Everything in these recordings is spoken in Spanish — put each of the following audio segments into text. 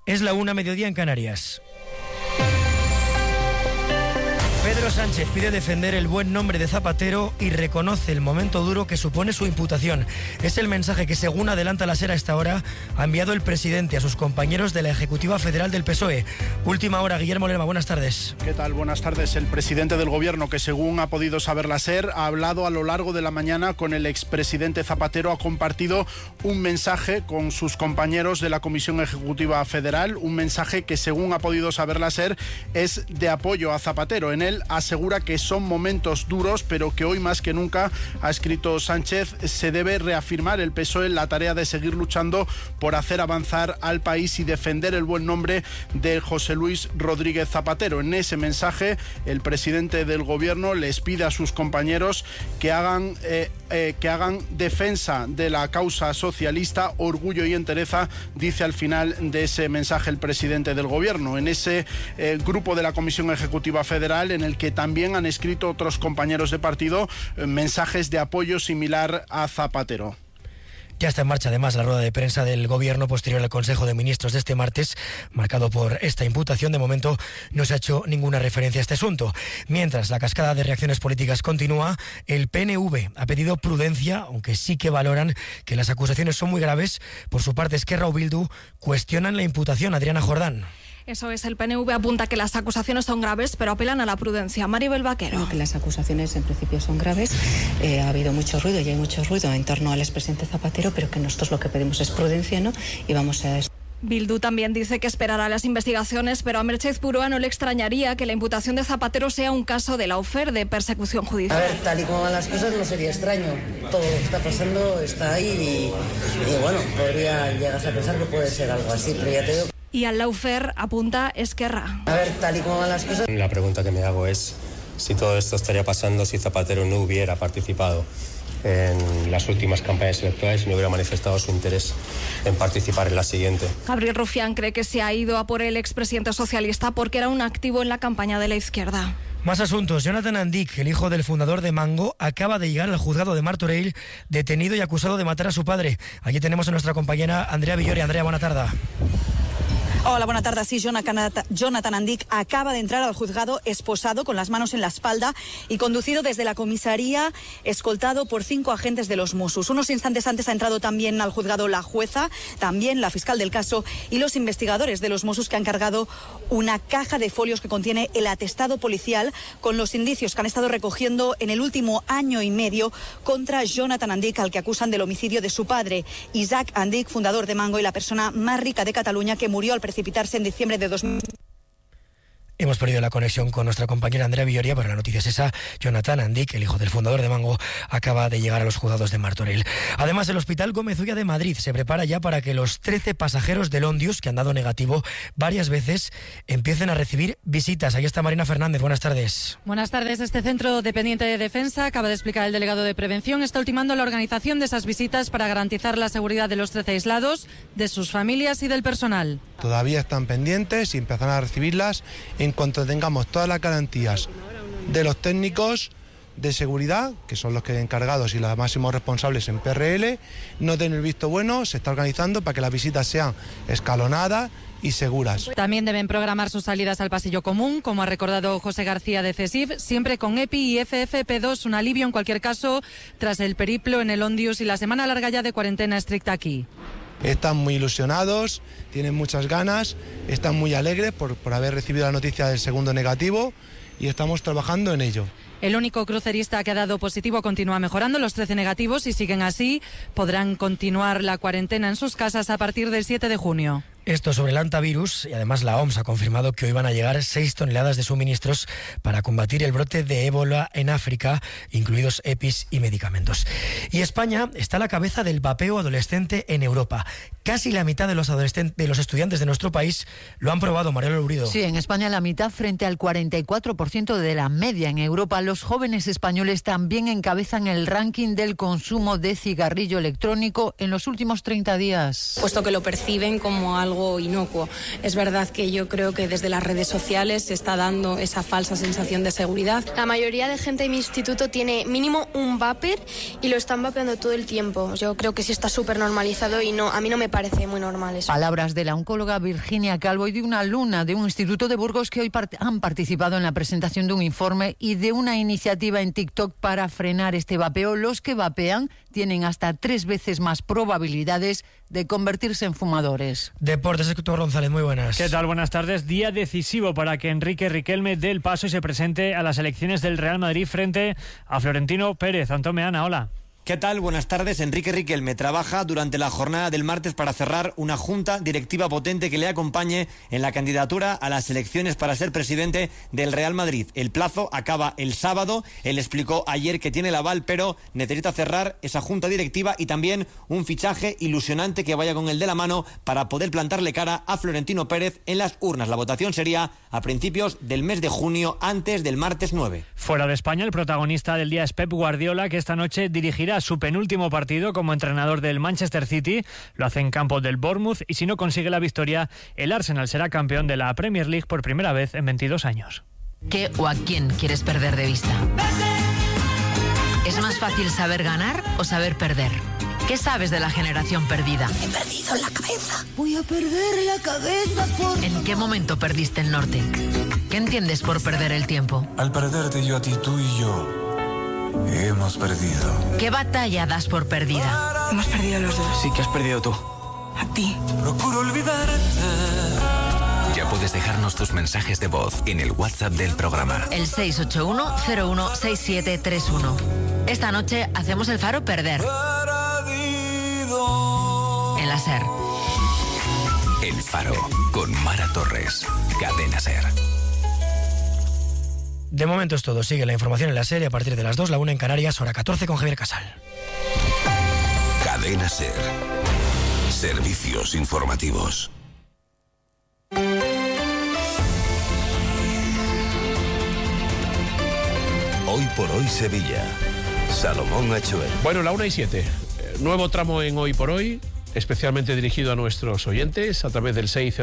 Es la 1:00 en Canarias. Pedro Sánchez pide defender el buen nombre de Zapatero y reconoce el momento duro que supone su imputación. Es el mensaje que, según adelanta la SER a esta hora, ha enviado el presidente a sus compañeros de la Ejecutiva Federal del PSOE. Última hora, Guillermo Lerma, buenas tardes. ¿Qué tal? Buenas tardes. El presidente del Gobierno, que según ha podido saber la SER, ha hablado a lo largo de la mañana con el expresidente Zapatero, ha compartido un mensaje con sus compañeros de la Comisión Ejecutiva Federal, un mensaje que, según ha podido saber la SER, es de apoyo a Zapatero. En él asegura que son momentos duros, pero que hoy más que nunca, ha escrito Sánchez, se debe reafirmar el PSOE en la tarea de seguir luchando por hacer avanzar al país y defender el buen nombre de José Luis Rodríguez Zapatero. En ese mensaje, el presidente del Gobierno les pide a sus compañeros que hagan defensa de la causa socialista, orgullo y entereza, dice al final de ese mensaje el presidente del Gobierno. En ese grupo de la Comisión Ejecutiva Federal, en el que también han escrito otros compañeros de partido mensajes de apoyo similar a Zapatero. Ya está en marcha además la rueda de prensa del Gobierno posterior al Consejo de Ministros de este martes, marcado por esta imputación. De momento no se ha hecho ninguna referencia a este asunto. Mientras la cascada de reacciones políticas continúa, el PNV ha pedido prudencia, aunque sí que valoran que las acusaciones son muy graves. Por su parte, Esquerra o Bildu cuestionan la imputación. Adriana Jordán. Eso es, el PNV apunta que las acusaciones son graves, pero apelan a la prudencia. Maribel Vaquero. Creo que las acusaciones en principio son graves. Ha habido mucho ruido y hay mucho ruido en torno al expresidente Zapatero, pero que nosotros lo que pedimos es prudencia, ¿no? Y vamos a... Bildu también dice que esperará las investigaciones, pero a Merchez Purúa no le extrañaría que la imputación de Zapatero sea un caso de lawfare, de persecución judicial. A ver, tal y como van las cosas no sería extraño. Todo lo que está pasando está ahí y bueno, podría llegar a pensar que puede ser algo así, pero ya te digo. Y al lawfare apunta Esquerra. A ver, tal y como van las cosas... La pregunta que me hago es si todo esto estaría pasando si Zapatero no hubiera participado en las últimas campañas electorales y no hubiera manifestado su interés en participar en la siguiente. Gabriel Rufián cree que se ha ido a por el expresidente socialista porque era un activo en la campaña de la izquierda. Más asuntos. Jonathan Andic, el hijo del fundador de Mango, acaba de llegar al juzgado de Martorell, detenido y acusado de matar a su padre. Aquí tenemos a nuestra compañera Andrea Villori. Andrea, buena tarde. Hola, buena tarde. Sí, Jonathan Andic acaba de entrar al juzgado esposado, con las manos en la espalda y conducido desde la comisaría, escoltado por 5 agentes de los Mossos. Unos instantes antes ha entrado también al juzgado la jueza, también la fiscal del caso y los investigadores de los Mossos, que han cargado una caja de folios que contiene el atestado policial con los indicios que han estado recogiendo en el último año y medio contra Jonathan Andic, al que acusan del homicidio de su padre, Isaac Andic, fundador de Mango y la persona más rica de Cataluña, que murió al precipitarse en diciembre de 2000. Hemos perdido la conexión con nuestra compañera Andrea Villoria, pero la noticia es esa. Jonathan Andic, el hijo del fundador de Mango, acaba de llegar a los juzgados de Martorell. Además, el Hospital Gómez Ulla de Madrid se prepara ya para que los 13 pasajeros del Ondius, que han dado negativo varias veces, empiecen a recibir visitas. Ahí está Marina Fernández. Buenas tardes. Buenas tardes. Este centro dependiente de defensa, acaba de explicar el delegado de prevención, está ultimando la organización de esas visitas para garantizar la seguridad de los 13 aislados, de sus familias y del personal. Todavía están pendientes y empezarán a recibirlas en cuanto tengamos todas las garantías de los técnicos de seguridad, que son los que encargados y los máximos responsables en PRL, no den el visto bueno. Se está organizando para que las visitas sean escalonadas y seguras. También deben programar sus salidas al pasillo común, como ha recordado José García de CESIF, siempre con EPI y FFP2, un alivio en cualquier caso tras el periplo en el Ondius y la semana larga ya de cuarentena estricta aquí. Están muy ilusionados, tienen muchas ganas, están muy alegres por haber recibido la noticia del segundo negativo y estamos trabajando en ello. El único crucerista que ha dado positivo continúa mejorando. Los 13 negativos, si siguen así, podrán continuar la cuarentena en sus casas a partir del 7 de junio. Esto sobre el hantavirus, y además la OMS ha confirmado que hoy van a llegar 6 toneladas de suministros para combatir el brote de ébola en África, incluidos EPIs y medicamentos. Y España está a la cabeza del vapeo adolescente en Europa. Casi la mitad de los estudiantes de nuestro país lo han probado, Mariano Lurido. Sí, en España la mitad frente al 44% de la media. En Europa los jóvenes españoles también encabezan el ranking del consumo de cigarrillo electrónico en los últimos 30 días. Puesto que lo perciben como algo inocuo. Es verdad que yo creo que desde las redes sociales se está dando esa falsa sensación de seguridad. La mayoría de gente de mi instituto tiene mínimo un vapor y lo están vapeando todo el tiempo. Yo creo que sí está súper normalizado y a mí no me parece muy normal eso. Palabras de la oncóloga Virginia Calvo y de una alumna de un instituto de Burgos que hoy han participado en la presentación de un informe y de una iniciativa en TikTok para frenar este vapeo. Los que vapean tienen hasta 3 veces más probabilidades de convertirse en fumadores. Deportes, Héctor González, muy buenas. ¿Qué tal? Buenas tardes. Día decisivo para que Enrique Riquelme dé el paso y se presente a las elecciones del Real Madrid frente a Florentino Pérez. Antón Meana, hola. ¿Qué tal? Buenas tardes. Enrique Riquelme trabaja durante la jornada del martes para cerrar una junta directiva potente que le acompañe en la candidatura a las elecciones para ser presidente del Real Madrid. El plazo acaba el sábado. Él explicó ayer que tiene el aval, pero necesita cerrar esa junta directiva y también un fichaje ilusionante que vaya con el de la mano para poder plantarle cara a Florentino Pérez en las urnas. La votación sería a principios del mes de junio, antes del martes 9. Fuera de España, el protagonista del día es Pep Guardiola, que esta noche dirigirá su penúltimo partido como entrenador del Manchester City. Lo hace en campo del Bournemouth y si no consigue la victoria, el Arsenal será campeón de la Premier League por primera vez en 22 años. ¿Qué o a quién quieres perder de vista? ¿Es más fácil saber ganar o saber perder? ¿Qué sabes de la generación perdida? He perdido la cabeza. Voy a perder la cabeza por... ¿En qué momento perdiste el norte? ¿Qué entiendes por perder el tiempo? Al perderte yo a ti, tú y yo hemos perdido. ¿Qué batalla das por perdida? Hemos perdido los dos. Sí que has perdido tú. A ti. Procuro olvidarte. Ya puedes dejarnos tus mensajes de voz en el WhatsApp del programa. El 681-016731. Esta noche hacemos el Faro perder. En la SER. El Faro con Mara Torres. Cadena SER. De momento es todo. Sigue la información en la serie a partir de las 2, la 1 en Canarias, hora 14 con Javier Casal. Cadena SER. Servicios informativos. Hoy por hoy Sevilla. Salomón Achuel. Bueno, la 1:07. Nuevo tramo en Hoy por Hoy, especialmente dirigido a nuestros oyentes a través del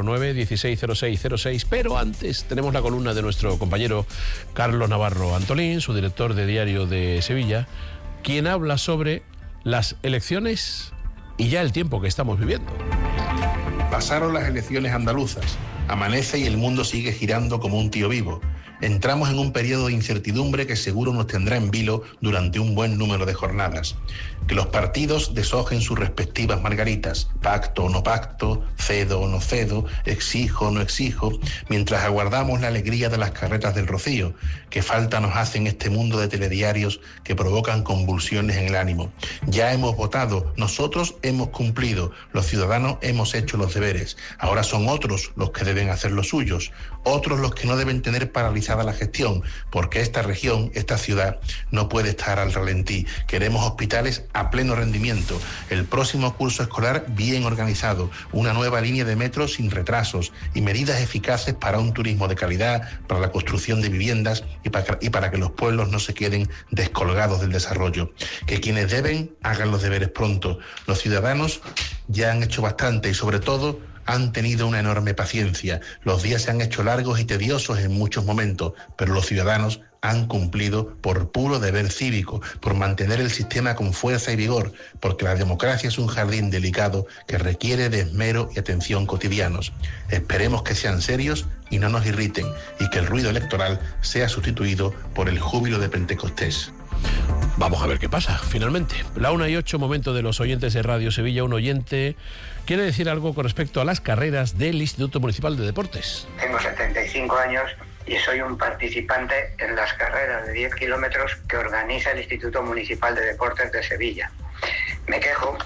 609-160606. Pero antes tenemos la columna de nuestro compañero Carlos Navarro Antolín, su director de Diario de Sevilla, quien habla sobre las elecciones y ya el tiempo que estamos viviendo. Pasaron las elecciones andaluzas. Amanece y el mundo sigue girando como un tío vivo. Entramos en un periodo de incertidumbre que seguro nos tendrá en vilo durante un buen número de jornadas. Que los partidos deshojen sus respectivas margaritas, pacto o no pacto, cedo o no cedo, exijo o no exijo, mientras aguardamos la alegría de las carretas del Rocío, que falta nos hace en este mundo de telediarios que provocan convulsiones en el ánimo. Ya hemos votado, nosotros hemos cumplido, los ciudadanos hemos hecho los deberes. Ahora son otros los que deben hacer los suyos, otros los que no deben tener paralizada la gestión, porque esta región, esta ciudad, no puede estar al ralentí. Queremos hospitales a pleno rendimiento, el próximo curso escolar bien organizado, una nueva línea de metro sin retrasos y medidas eficaces para un turismo de calidad, para la construcción de viviendas y para que los pueblos no se queden descolgados del desarrollo. Que quienes deben hagan los deberes pronto. Los ciudadanos ya han hecho bastante y sobre todo han tenido una enorme paciencia. Los días se han hecho largos y tediosos en muchos momentos, pero los ciudadanos han cumplido por puro deber cívico, por mantener el sistema con fuerza y vigor, porque la democracia es un jardín delicado que requiere de esmero y atención cotidianos. Esperemos que sean serios y no nos irriten, y que el ruido electoral sea sustituido por el júbilo de Pentecostés. Vamos a ver qué pasa, finalmente. La 1:08, momento de los oyentes de Radio Sevilla. Un oyente quiere decir algo con respecto a las carreras del Instituto Municipal de Deportes. Tengo 75 años y soy un participante en las carreras de 10 kilómetros que organiza el Instituto Municipal de Deportes de Sevilla. Me quejo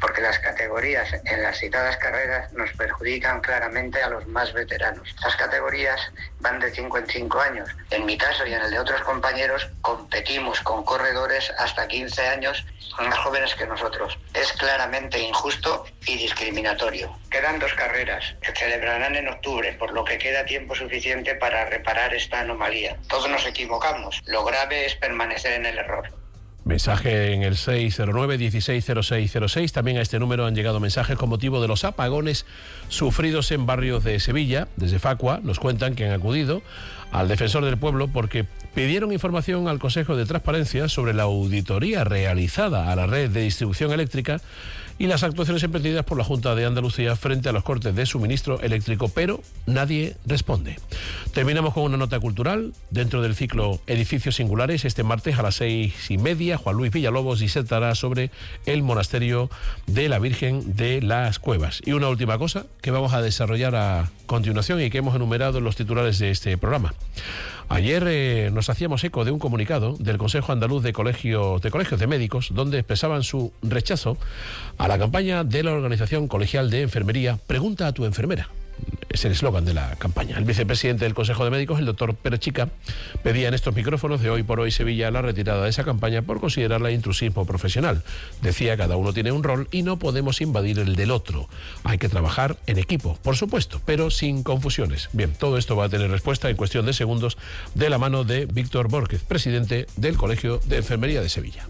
porque las categorías en las citadas carreras nos perjudican claramente a los más veteranos. Estas categorías van de 5 en 5 años. En mi caso y en el de otros compañeros competimos con corredores hasta 15 años más jóvenes que nosotros. Es claramente injusto y discriminatorio. Quedan 2 carreras, se celebrarán en octubre, por lo que queda tiempo suficiente para reparar esta anomalía. Todos nos equivocamos, lo grave es permanecer en el error. Mensaje en el 609-160606. También a este número han llegado mensajes con motivo de los apagones sufridos en barrios de Sevilla. Desde Facua nos cuentan que han acudido al Defensor del Pueblo porque pidieron información al Consejo de Transparencia sobre la auditoría realizada a la red de distribución eléctrica y las actuaciones emprendidas por la Junta de Andalucía frente a los cortes de suministro eléctrico, pero nadie responde. Terminamos con una nota cultural dentro del ciclo Edificios Singulares. Este martes a las 6:30, Juan Luis Villalobos disertará sobre el monasterio de la Virgen de las Cuevas. Y una última cosa que vamos a desarrollar a continuación y que hemos enumerado en los titulares de este programa. Ayer nos hacíamos eco de un comunicado del Consejo Andaluz de Colegios de Médicos, donde expresaban su rechazo a la campaña de la organización colegial de enfermería Pregunta a tu enfermera. Es el eslogan de la campaña. El vicepresidente del Consejo de Médicos, el doctor Perechica, pedía en estos micrófonos de Hoy por Hoy Sevilla la retirada de esa campaña por considerarla intrusismo profesional. Decía, cada uno tiene un rol y no podemos invadir el del otro. Hay que trabajar en equipo, por supuesto, pero sin confusiones. Bien, todo esto va a tener respuesta en cuestión de segundos de la mano de Víctor Borquez, presidente del Colegio de Enfermería de Sevilla.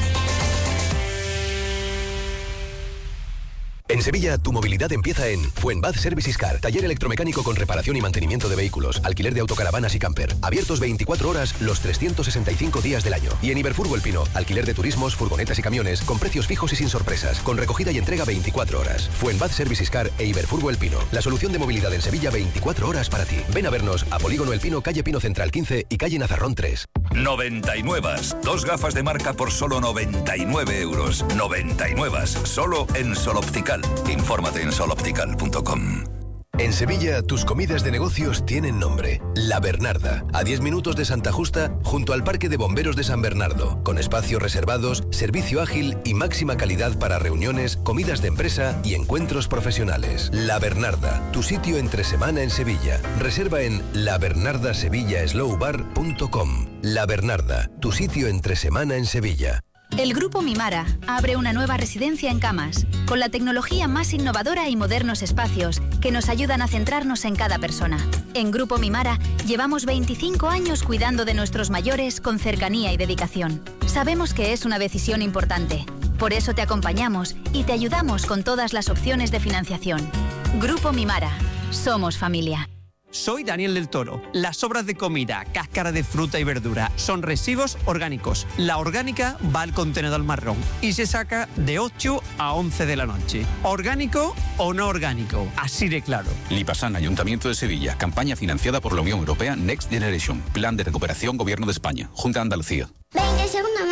En Sevilla, tu movilidad empieza en Fuenbad Service Car, taller electromecánico con reparación y mantenimiento de vehículos, alquiler de autocaravanas y camper, abiertos 24 horas los 365 días del año. Y en Iberfurgo El Pino, alquiler de turismos, furgonetas y camiones, con precios fijos y sin sorpresas, con recogida y entrega 24 horas. Fuenbad Service Car e Iberfurgo El Pino, la solución de movilidad en Sevilla 24 horas para ti. Ven a vernos a Polígono El Pino, calle Pino Central 15 y calle Nazarrón 3. 99. 2 gafas de marca por solo 99 euros. 99. Solo en Sol Optical. Infórmate en soloptical.com. En Sevilla, tus comidas de negocios tienen nombre. La Bernarda, a 10 minutos de Santa Justa, junto al Parque de Bomberos de San Bernardo, con espacios reservados, servicio ágil y máxima calidad para reuniones, comidas de empresa y encuentros profesionales. La Bernarda, tu sitio entre semana en Sevilla. Reserva en labernardasevillaslowbar.com. La Bernarda, tu sitio entre semana en Sevilla. El Grupo Mimara abre una nueva residencia en Camas, con la tecnología más innovadora y modernos espacios que nos ayudan a centrarnos en cada persona. En Grupo Mimara llevamos 25 años cuidando de nuestros mayores con cercanía y dedicación. Sabemos que es una decisión importante, por eso te acompañamos y te ayudamos con todas las opciones de financiación. Grupo Mimara, somos familia. Soy Daniel del Toro. Las sobras de comida, cáscara de fruta y verdura son residuos orgánicos. La orgánica va al contenedor marrón y se saca de 8 a 11 de la noche. ¿Orgánico o no orgánico? Así de claro. Lipasan, Ayuntamiento de Sevilla. Campaña financiada por la Unión Europea Next Generation. Plan de recuperación Gobierno de España. Junta de Andalucía. 20 segundos